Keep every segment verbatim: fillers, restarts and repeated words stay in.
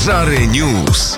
Żary News.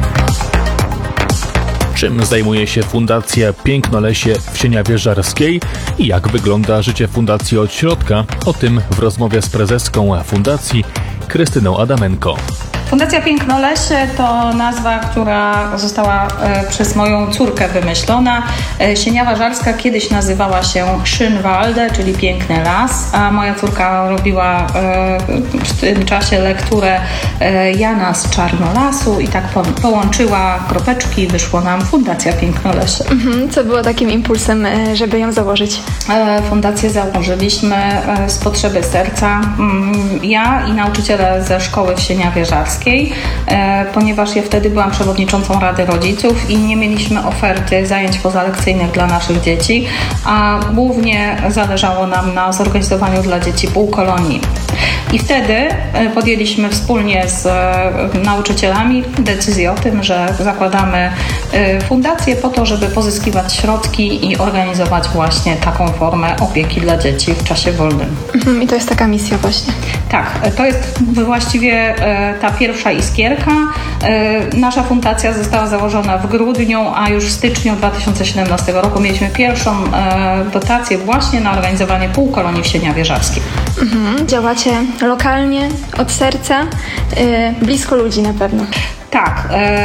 Czym zajmuje się Fundacja Pięknolesie w Sieniawie Żarskiej i jak wygląda życie fundacji od środka? O tym w rozmowie z prezeską fundacji Krystyną Adamenko. Fundacja Pięknolesie to nazwa, która została e, przez moją córkę wymyślona. E, Sieniawa Żarska kiedyś nazywała się Schönwalde, czyli Piękny Las, a moja córka robiła e, w tym czasie lekturę e, Jana z Czarnolasu i tak po, połączyła kropeczki i wyszło nam Fundacja Pięknolesie. Mhm. Co było takim impulsem, e, żeby ją założyć? E, Fundację założyliśmy e, z potrzeby serca. Mm, ja i nauczyciele ze szkoły w Sieniawie Żarskiej, ponieważ ja wtedy byłam przewodniczącą Rady Rodziców i nie mieliśmy oferty zajęć pozalekcyjnych dla naszych dzieci, a głównie zależało nam na zorganizowaniu dla dzieci półkolonii. I wtedy podjęliśmy wspólnie z nauczycielami decyzję o tym, że zakładamy fundację po to, żeby pozyskiwać środki i organizować właśnie taką formę opieki dla dzieci w czasie wolnym. Mhm. I to jest taka misja właśnie. Tak, to jest właściwie ta pierwsza iskierka. Nasza fundacja została założona w grudniu, a już w styczniu dwa tysiące siedemnastego roku mieliśmy pierwszą dotację właśnie na organizowanie półkolonii w Sieniawie Żarskiej. Mhm. Działacie lokalnie, od serca, yy, blisko ludzi na pewno. Tak.